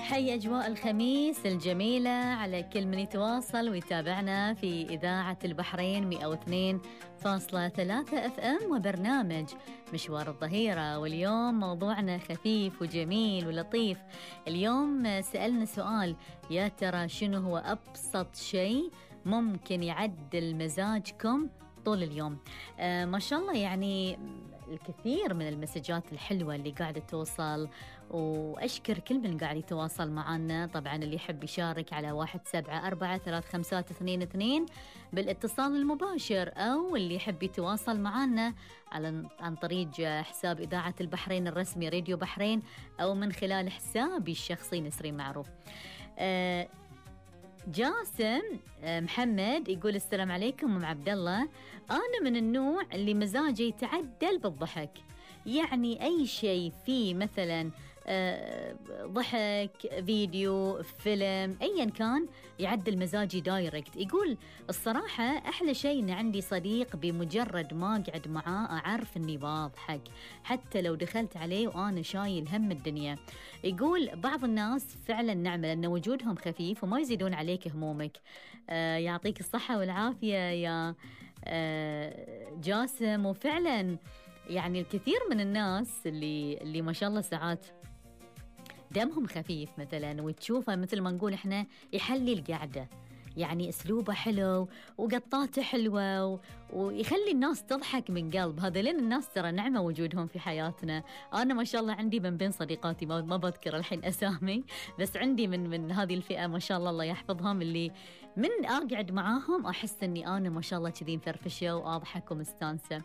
حي أجواء الخميس الجميلة على كل من يتواصل ويتابعنا في إذاعة البحرين 102.3 FM وبرنامج مشوار الظهيرة. واليوم موضوعنا خفيف وجميل ولطيف. اليوم سألنا سؤال: يا ترى شنو هو أبسط شيء ممكن يعدل مزاجكم طول اليوم؟ ما شاء الله، يعني الكثير من المسجات الحلوة اللي قاعدة توصل، وأشكر كل من قاعد يتواصل معنا. طبعا اللي يحب يشارك على 174-352-22 بالاتصال المباشر، أو اللي يحب يتواصل معنا عن طريق حساب إذاعة البحرين الرسمي راديو بحرين، أو من خلال حسابي الشخصي نسرين معروف. جاسم محمد يقول: السلام عليكم أم عبد الله، أنا من النوع اللي مزاجي يتعدل بالضحك، يعني أي شيء فيه مثلا ضحك، فيديو، فيلم، أيا كان يعدل مزاجي دايركت. يقول: الصراحة أحلى شيء إن عندي صديق بمجرد ما أقعد معاه أعرف إني بضحك حتى لو دخلت عليه وأنا شايل هم الدنيا. يقول: بعض الناس فعلا نعمل أن وجودهم خفيف وما يزيدون عليك همومك. يعطيك الصحة والعافية يا جاسم. وفعلا يعني الكثير من الناس اللي ما شاء الله ساعات دمهم خفيف مثلا، وتشوفه مثل ما نقول احنا يحلي القعدة، يعني اسلوبه حلو وقطاته حلوة ويخلي الناس تضحك من قلب. هذا لين الناس ترى نعمة وجودهم في حياتنا. انا ما شاء الله عندي من بين صديقاتي ما بذكر الحين اسامي، بس عندي من هذه الفئة ما شاء الله يحفظهم، اللي من اقعد معاهم احس اني انا ما شاء الله كذي مفرفشة واضحك ومستانسة.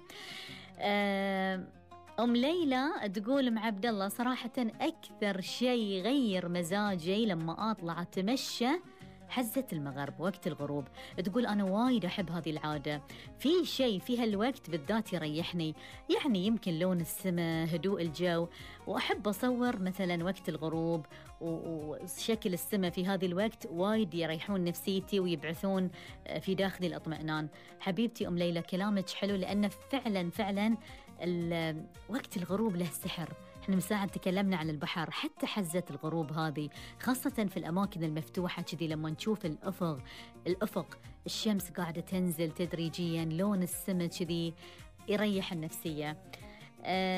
أم ليلى تقول: مع عبد الله صراحة أكثر شيء غير مزاجي لما أطلع أتمشى حزة المغرب وقت الغروب. تقول: أنا وايد أحب هذه العادة، في شيء في هالوقت بالذات يريحني، يعني يمكن لون السماء، هدوء الجو، وأحب أصور مثلا وقت الغروب وشكل السماء في هذه الوقت، وايد يريحون نفسيتي ويبعثون في داخلي الاطمئنان. حبيبتي أم ليلى كلامك حلو، لأنه فعلا وقت الغروب له سحر. احنا من ساعة تكلمنا عن البحر، حتى حزة الغروب هذه خاصة في الأماكن المفتوحة كذي، لما نشوف الأفق الشمس قاعدة تنزل تدريجيا، لون السماء كذي يريح النفسية.